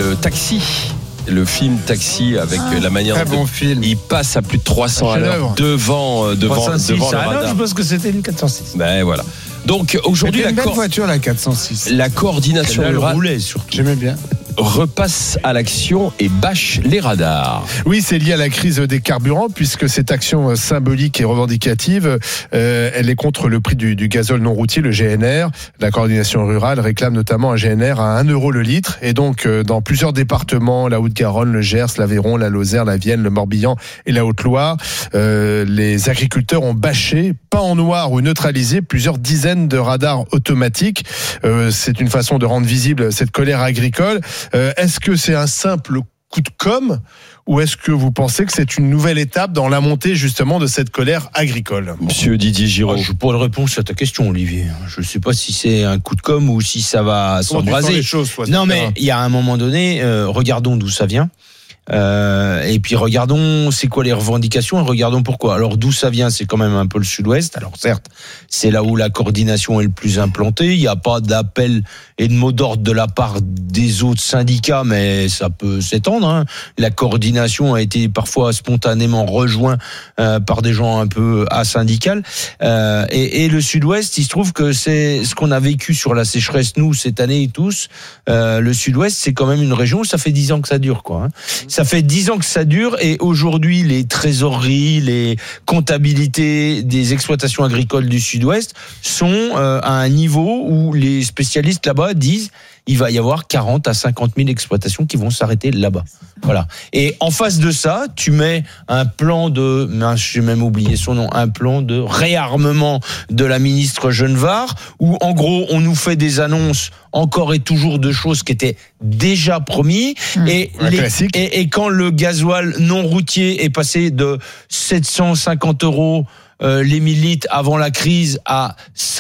s'appelle Taxi. Le film Taxi avec la manière très bon film. Il passe à plus de 300 à l'heure devant le radar. Je pense que c'était une 406. Ben voilà. Donc aujourd'hui une belle voiture la 406. La coordination rurale roulait surtout. J'aimais bien. Repasse à l'action et bâche les radars. Oui, c'est lié à la crise des carburants puisque cette action symbolique et revendicative, elle est contre le prix du gazole non routier, le GNR. La coordination rurale réclame notamment un GNR à 1 euro le litre et donc dans plusieurs départements, la Haute-Garonne, le Gers, l'Aveyron, la Lozère, la Vienne, le Morbihan et la Haute-Loire, les agriculteurs ont bâché, peint en noir ou neutralisé plusieurs dizaines de radars automatiques. C'est une façon de rendre visible cette colère agricole. Est-ce que c'est un simple coup de com' ou est-ce que vous pensez que c'est une nouvelle étape dans la montée justement de cette colère agricole ? Monsieur Didier Giraud. Je n'ai pas de réponse à ta question, Olivier. Je ne sais pas si c'est un coup de com' ou si ça va s'embraser. Non, mais il y a un moment donné, regardons d'où ça vient. Et puis regardons c'est quoi les revendications et regardons pourquoi. Alors d'où ça vient, c'est quand même un peu le sud-ouest. Alors certes, c'est là où la coordination est le plus implantée. Il n'y a pas d'appel et de mot d'ordre de la part des autres syndicats, mais ça peut s'étendre, hein. La coordination a été parfois spontanément rejointe par des gens un peu asyndicales. Et le sud-ouest, il se trouve que c'est ce qu'on a vécu sur la sécheresse, nous, cette année tous. Le sud-ouest, c'est quand même une région où ça fait 10 ans que ça dure, quoi, hein. Ça fait 10 ans que ça dure et aujourd'hui, les trésoreries, les comptabilités des exploitations agricoles du Sud-Ouest sont à un niveau où les spécialistes là-bas disent il va y avoir 40 à 50 000 exploitations qui vont s'arrêter là-bas. Voilà. Et en face de ça, tu mets un plan j'ai même oublié son nom, un plan de réarmement de la ministre Genevard, où en gros, on nous fait des annonces encore et toujours de choses qui étaient déjà promis. Et quand le gasoil non routier est passé de 750 € les 1000 litres avant la crise à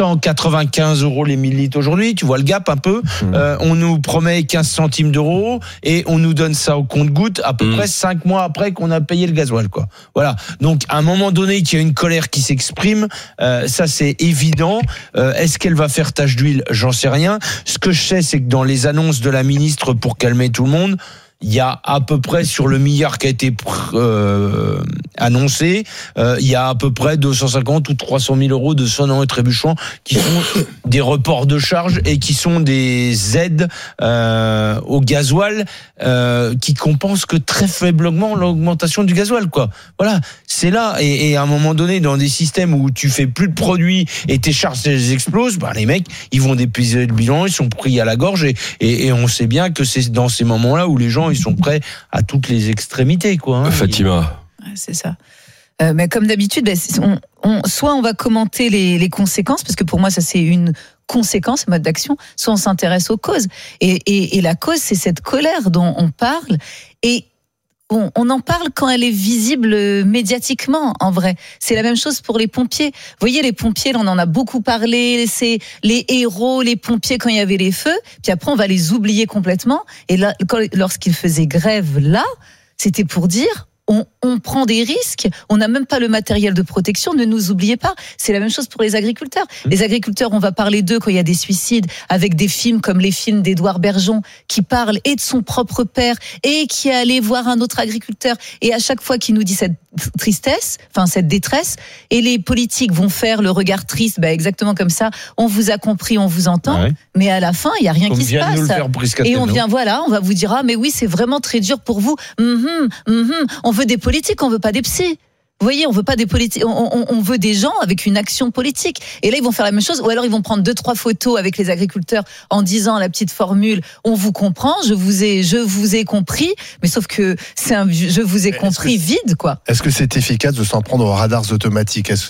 195 € les 1000 litres aujourd'hui, tu vois le gap un peu. On nous promet 15 centimes d'euros et on nous donne ça au compte-gouttes à peu près 5 mois après qu'on a payé le gasoil, quoi. Voilà. Donc à un moment donné, qu'il y a une colère qui s'exprime, ça c'est évident. Est-ce qu'elle va faire tache d'huile ? J'en sais rien. Ce que je sais, c'est que dans les annonces de la ministre pour calmer tout le monde, il y a à peu près sur le milliard qui a été annoncé, il y a à peu près 250 ou 300 000 € de sonnants et trébuchants qui sont des reports de charges et qui sont des aides au gasoil qui compensent que très faiblement l'augmentation du gasoil, quoi. Voilà, c'est là. Et à un moment donné, dans des systèmes où tu fais plus de produits et tes charges explosent, bah les mecs, ils vont déposer le bilan, ils sont pris à la gorge et on sait bien que c'est dans ces moments-là où les gens ils sont prêts à toutes les extrémités, quoi, hein. Fatima. C'est ça. Mais comme d'habitude, soit on va commenter les conséquences, parce que pour moi ça c'est une conséquence, mode d'action, soit on s'intéresse aux causes. Et la cause, c'est cette colère dont on parle. Et on en parle quand elle est visible médiatiquement, en vrai. C'est la même chose pour les pompiers. Vous voyez, les pompiers, là, on en a beaucoup parlé, c'est les héros, les pompiers quand il y avait les feux, puis après on va les oublier complètement. Et là, lorsqu'ils faisaient grève, là, c'était pour dire... On prend des risques, on n'a même pas le matériel de protection, ne nous oubliez pas. C'est la même chose pour les agriculteurs. Les agriculteurs, on va parler d'eux quand il y a des suicides, avec des films comme les films d'Édouard Bergeon, qui parlent et de son propre père, et qui est allé voir un autre agriculteur, et à chaque fois qu'il nous dit cette tristesse, enfin cette détresse, et les politiques vont faire le regard triste, exactement comme ça, on vous a compris, on vous entend, mais à la fin, il n'y a rien qui se passe. Et on vient, on va vous dire, mais oui, c'est vraiment très dur pour vous. On veut des politiques, on veut pas des psys. Vous voyez, on veut pas des politiques, on veut des gens avec une action politique. Et là, ils vont faire la même chose, ou alors ils vont prendre 2-3 photos avec les agriculteurs en disant la petite formule, on vous comprend, je vous ai compris, mais sauf que c'est un je vous ai compris vide, quoi. Est-ce que c'est efficace de s'en prendre aux radars automatiques ?